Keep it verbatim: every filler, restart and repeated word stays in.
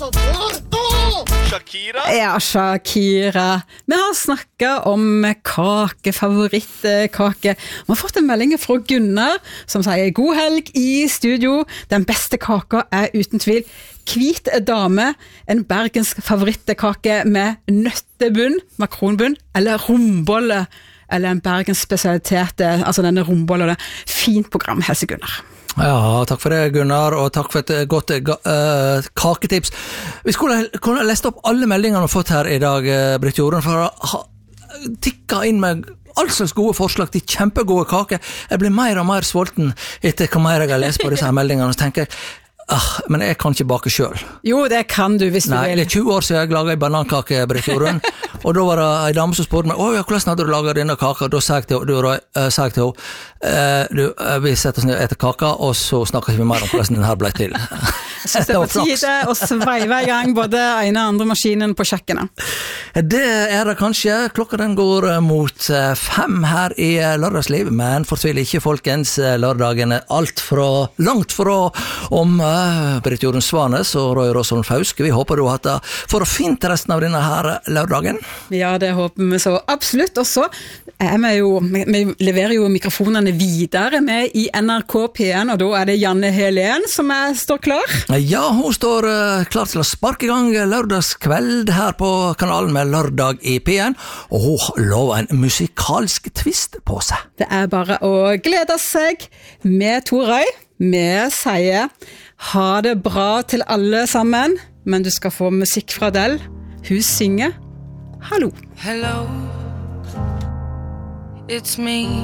Shakira? Ja, Shakira. Vi har snakket om kake, favorittkake. Vi har fått en melding fra Gunnar, som sier god helg i studio. Den beste kaka er uten tvil hvit dame, en bergensk favorittkake med nøttebunn, makronbunn, eller rombolle, eller en bergensk spesialitet, altså denne rombolle. Fint program, Helse Gunnar. Ja, takk for det, Gunnar, og takk for et godt uh, kaketips. Vi skulle kunne lest opp alle meldingene vi har fått her i dag, uh, Britt Jorunn, for å ha tikket inn med all slags gode forslag til kjempegode kaker. Jeg blir mer og mer sulten etter hva mer jeg har lest på disse her meldingene, og så tenker jeg, ah, men jeg kan ikke bake selv. Jo, det kan du hvis du Nei, vil. det er tjue år siden jeg laget en banankake, Britt Jorunn, og da var det en dame som spurte meg, «Åh, ja, hvordan hadde du laget denne kaka?» Og da sa jeg til henne, uh, sa jeg til henne uh, du, uh, vi setter oss ned og etter kaka, og så snakker vi mer om hvordan den her ble til. Jeg synes det er på tide å sveive i gang både ene og andre maskinen på kjøkkenet. Det er det kanskje. Klokka den går mot fem her i lørdagsliv, men fortvil ikke, folkens. Lørdagen er alt fra, langt fra om uh, Britt Jorunn Svanes og Roy Rosholm Fauske. Vi håper du har hatt det for å fint resten av denne her lørdagen. Ja, det håper vi så absolutt. Og så er vi jo, vi leverer jo mikrofonene videre med i N R K P en, og da er det Janne Helen som er, står klar. Ja, hun står uh, klar til å sparke i gang lørdagskveld her på kanalen med Lørdag i P en, og hun lover en musikalsk twist på seg. Det er bare å glede seg med Torøy. Vi sier ha det bra til alle sammen, men du skal få musikk fra Del. Hun synger Hallo. Hello, it's me.